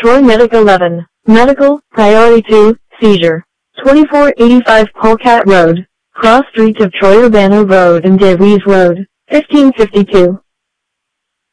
Troy Medic 11. Medical, Priority 2, Seizure. 2485 Polecat Road, Cross Streets of Troy Urbana Road and DeWeese Road, 1552.